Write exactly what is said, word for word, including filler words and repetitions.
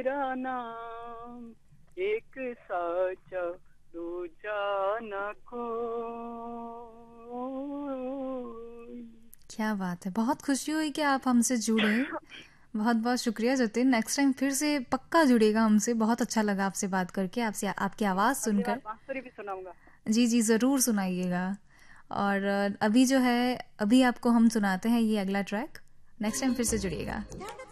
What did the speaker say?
तेरा नाम, एक साचा दूजा न कोई। क्या बात है, बहुत खुशी हुई कि आप हमसे जुड़े। बहुत बहुत शुक्रिया जतिन, नेक्स्ट टाइम फिर से पक्का जुड़ेगा हमसे। बहुत अच्छा लगा आपसे बात करके, आपसे आपकी आवाज़ अगली सुनकर। बार बांसुरी भी सुनाऊंगा। जी जी, ज़रूर सुनाइएगा। और अ, अभी जो है, अभी आपको हम सुनाते हैं ये अगला ट्रैक। नेक्स्ट टाइम फिर से जुड़िएगा।